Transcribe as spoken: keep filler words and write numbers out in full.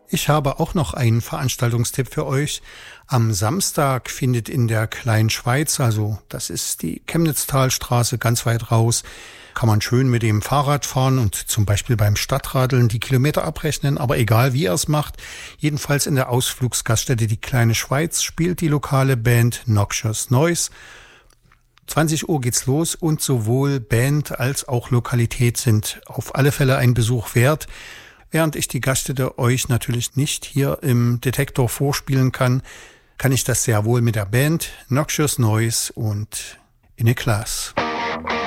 Ich habe auch noch einen Veranstaltungstipp für euch. Am Samstag findet in der Kleinen Schweiz, also das ist die Chemnitztalstraße ganz weit raus, kann man schön mit dem Fahrrad fahren und zum Beispiel beim Stadtradeln die Kilometer abrechnen, aber egal wie ihr es macht. Jedenfalls in der Ausflugsgaststätte Die Kleine Schweiz spielt die lokale Band Noxious Noise. zwanzig Uhr geht's los und sowohl Band als auch Lokalität sind auf alle Fälle ein Besuch wert. Während ich die Gaststätte euch natürlich nicht hier im Detektor vorspielen kann, kann ich das sehr wohl mit der Band Noxious Noise und In a Class.